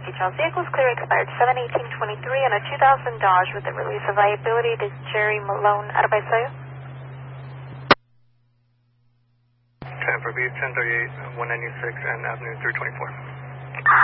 details. Vehicle's clear expired 7/18/23 on a 2000 Dodge with the release of liability to Jerry Malone. Out of by sale? Tampa Beach, 1038, 196 and Avenue 324.